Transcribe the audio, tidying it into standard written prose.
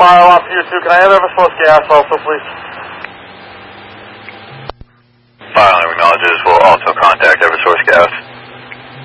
mile off you too. Can I have Eversource gas also, please?